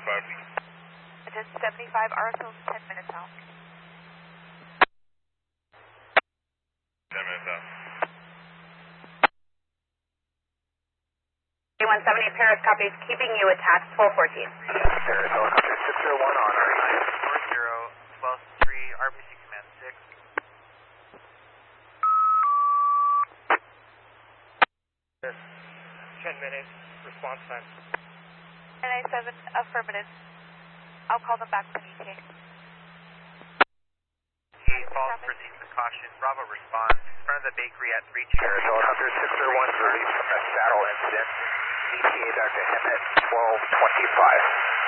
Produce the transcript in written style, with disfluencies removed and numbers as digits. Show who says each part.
Speaker 1: It is 75, RSO 10 minutes out.
Speaker 2: 10 minutes out.
Speaker 3: A170 Paris copies, keeping you attached, 1214.
Speaker 4: Paris, helicopter 601 on RE.
Speaker 5: 40, 12-3, RBC Command 6.
Speaker 6: 10 minutes, response time.
Speaker 1: 997, affirmative. I'll call them back when you can.
Speaker 5: Falls, proceed with caution. Bravo response. In front of the bakery at 3
Speaker 4: Paris, helicopter 601 released from a saddle incident. ETA Dr. Hemet 1225.